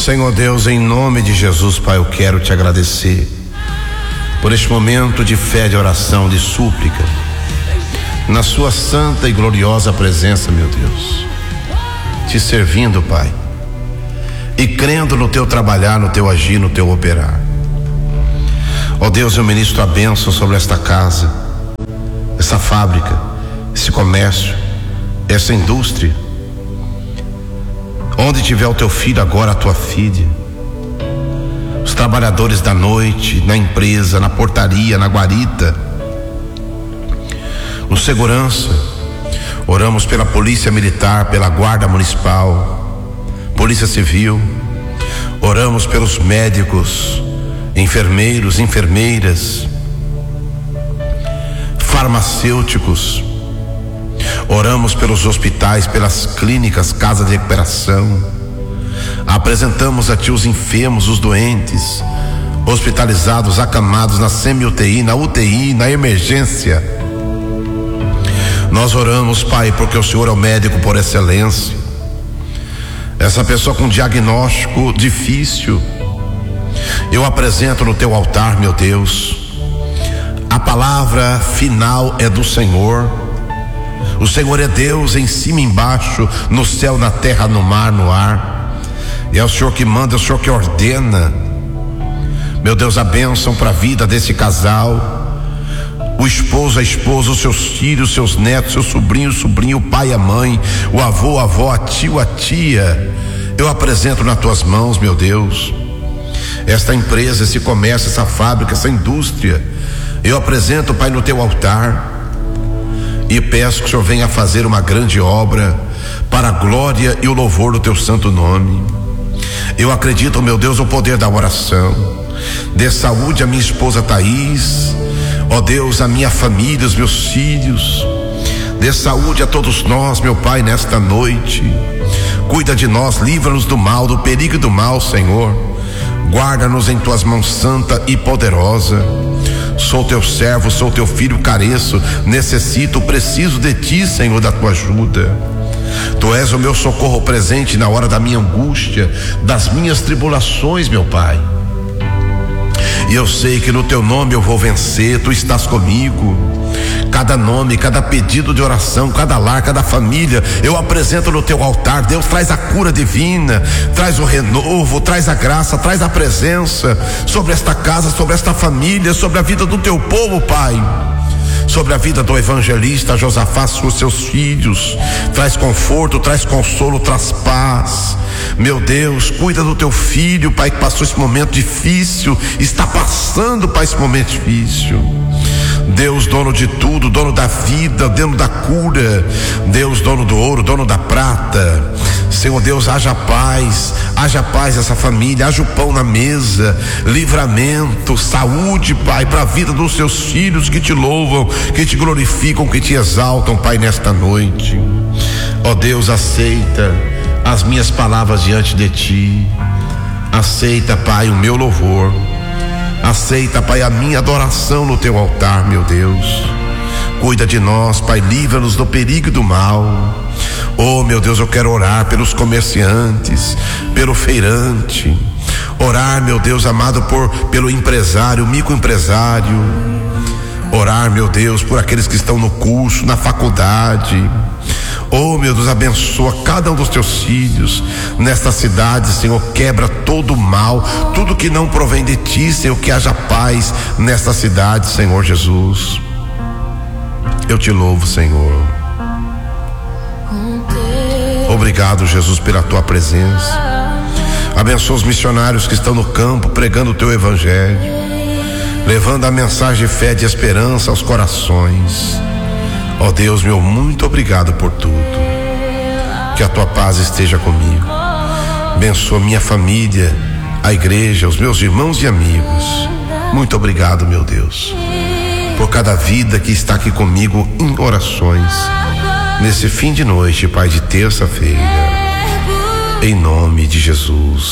Senhor Deus, em nome de Jesus, Pai, eu quero te agradecer por este momento de fé, de oração, de súplica, na sua santa e gloriosa presença, meu Deus, te servindo, Pai, e crendo no teu trabalhar, no teu agir, no teu operar. Ó Deus, eu ministro a bênção sobre esta casa, essa fábrica, esse comércio, essa indústria. Onde tiver o teu filho agora, a tua filha, os trabalhadores da noite, na empresa, na portaria, na guarita, no segurança, oramos pela polícia militar, pela guarda municipal, polícia civil, oramos pelos médicos, enfermeiros, enfermeiras, farmacêuticos, oramos pelos hospitais, pelas clínicas, casas de recuperação. Apresentamos a ti os enfermos, os doentes, hospitalizados, acamados na semi-UTI, na UTI, na emergência. Nós oramos, Pai, porque o Senhor é o médico por excelência. Essa pessoa com diagnóstico difícil, eu apresento no teu altar, meu Deus. A palavra final é do Senhor. O Senhor é Deus em cima e embaixo, no céu, na terra, no mar, no ar. E é o Senhor que manda, é o Senhor que ordena. Meu Deus, a bênção para a vida desse casal, o esposo, a esposa, os seus filhos, seus netos, seu sobrinho, o pai, a mãe, o avô, a avó, a tio, a tia. Eu apresento nas tuas mãos, meu Deus, esta empresa, esse comércio, essa fábrica, essa indústria. Eu apresento, Pai, no teu altar. E peço que o Senhor venha fazer uma grande obra para a glória e o louvor do teu santo nome. Eu acredito, meu Deus, no poder da oração. Dê saúde à minha esposa Thaís, ó Deus, a minha família, os meus filhos. Dê saúde a todos nós, meu Pai, nesta noite. Cuida de nós, livra-nos do mal, do perigo e do mal, Senhor. Guarda-nos em tuas mãos santa e poderosa. Sou teu servo, sou teu filho, careço, necessito, preciso de ti, Senhor, da tua ajuda. Tu és o meu socorro presente na hora da minha angústia, das minhas tribulações, meu Pai. E eu sei que no teu nome eu vou vencer, tu estás comigo. Cada nome, cada pedido de oração, cada lar, cada família, eu apresento no teu altar. Deus, traz a cura divina, traz o renovo, traz a graça, traz a presença sobre esta casa, sobre esta família, sobre a vida do teu povo, Pai. Sobre a vida do evangelista Josafá, os seus filhos. Traz conforto, traz consolo, traz paz. Meu Deus, cuida do teu filho, Pai, que passou esse momento difícil, está passando, Pai, esse momento difícil. Deus, dono de tudo, dono da vida, dono da cura. Deus, dono do ouro, dono da prata. Senhor Deus, haja paz essa família, haja o pão na mesa, livramento, saúde, Pai, para a vida dos seus filhos que te louvam, que te glorificam, que te exaltam, Pai, nesta noite. Ó Deus, aceita as minhas palavras diante de ti. Aceita, Pai, o meu louvor. Aceita, Pai, a minha adoração no teu altar, meu Deus. Cuida de nós, Pai, livra-nos do perigo e do mal. Oh, meu Deus, eu quero orar pelos comerciantes, pelo feirante. Orar, meu Deus amado, pelo empresário, microempresário. Orar, meu Deus, por aqueles que estão no curso, na faculdade. Oh, meu Deus, abençoa cada um dos teus filhos nesta cidade, Senhor. Quebra todo o mal, tudo que não provém de ti, Senhor. Que haja paz nesta cidade, Senhor Jesus. Eu te louvo, Senhor. Obrigado, Jesus, pela tua presença. Abençoa os missionários que estão no campo pregando o teu evangelho, levando a mensagem de fé e de esperança aos corações. Ó Deus meu, muito obrigado por tudo. Que a tua paz esteja comigo. Abençoa minha família, a igreja, os meus irmãos e amigos. Muito obrigado, meu Deus, por cada vida que está aqui comigo em orações nesse fim de noite, Pai, de terça-feira, em nome de Jesus.